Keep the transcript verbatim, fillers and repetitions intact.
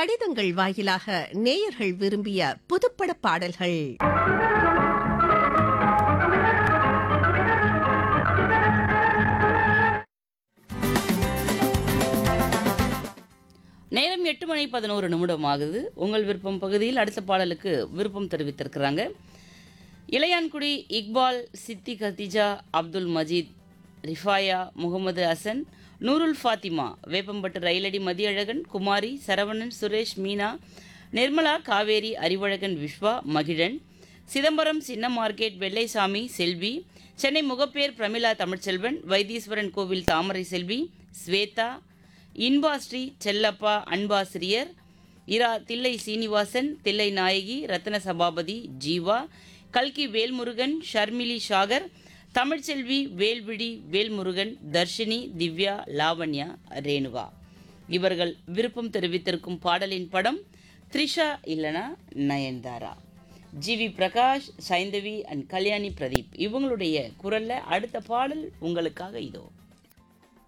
கடிதங்கள் வாயிலாக நேயர்கள் விரும்பிய புதுப்பட பாடல்கள். நேரம் எட்டு மணி பதினோரு நிமிடம் ஆகுது. உங்கள் விருப்பம் பகுதியில் அடுத்த பாடலுக்கு விருப்பம் தெரிவித்திருக்கிறாங்க இளையான்குடி இக்பால், சித்தி கத்திஜா, அப்துல் மஜீத், ரிஃபாயா, முகமது ஹசன், நூருல் ஃபாத்திமா, வேப்பம்பட்டு ரயிலடி மதியழகன், குமாரி, சரவணன், சுரேஷ், மீனா, நிர்மலா, காவேரி, அறிவழகன், விஸ்வா, மகிழன், சிதம்பரம், சின்ன மார்க்கெட், வெள்ளைசாமி, செல்வி, சென்னை முகப்பேர், பிரமிளா தமிழ்ச்செல்வன், வைத்தீஸ்வரன் கோவில், தாமரை செல்வி, ஸ்வேதா, இன்பாஸ்ரீ, செல்லப்பா, அன்பாசிரியர், இரா, தில்லை சீனிவாசன், தில்லை நாயகி, ரத்ன சபாபதி, ஜீவா, கல்கி வேல்முருகன், ஷர்மிலி ஷாகர், தமிழ்ச்செல்வி, வேல்விழி, வேல்முருகன், தர்ஷினி, திவ்யா, லாவண்யா, ரேணுகா இவர்கள் விருப்பம் தெரிவித்திருக்கும் பாடலின் படம் த்ரிஷா இல்லனா Nayanthara. G we Prakash, Saindhavi and Kalyani Pradeep இவங்களுடைய குரல்ல அடுத்த பாடல் உங்களுக்காக இதோ.